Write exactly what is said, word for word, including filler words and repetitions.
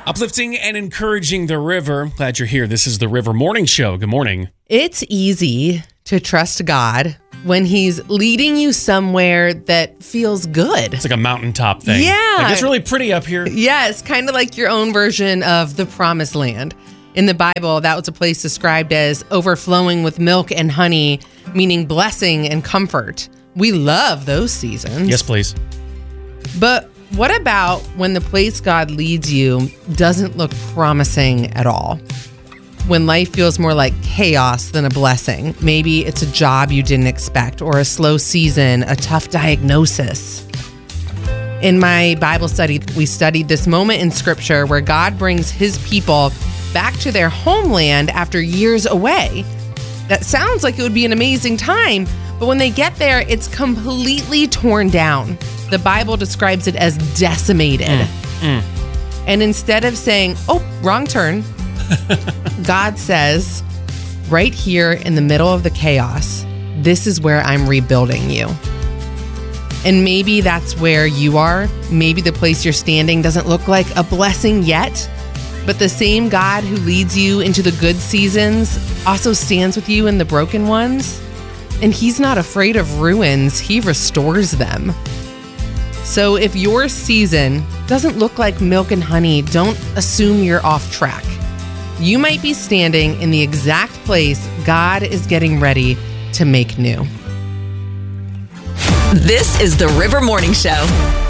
Uplifting and encouraging the river. Glad you're here. This is the River Morning Show. Good morning. It's easy to trust God when he's leading you somewhere that feels good. It's like a mountaintop thing. Yeah. Like, it's really pretty up here. Yes, kind of like your own version of the promised land. In the Bible, that was a place described as overflowing with milk and honey, meaning blessing and comfort. We love those seasons. Yes, please. But what about when the place God leads you doesn't look promising at all? When life feels more like chaos than a blessing. Maybe it's a job you didn't expect, or a slow season, a tough diagnosis. In my Bible study, we studied this moment in Scripture where God brings his people back to their homeland after years away. That sounds like it would be an amazing time, but when they get there, it's completely torn down. The Bible describes it as decimated. Mm, mm. And instead of saying, oh, wrong turn, God says, right here in the middle of the chaos, this is where I'm rebuilding you. And maybe that's where you are. Maybe the place you're standing doesn't look like a blessing yet, but the same God who leads you into the good seasons also stands with you in the broken ones. And he's not afraid of ruins. He restores them. So if your season doesn't look like milk and honey, don't assume you're off track. You might be standing in the exact place God is getting ready to make new. This is the River Morning Show.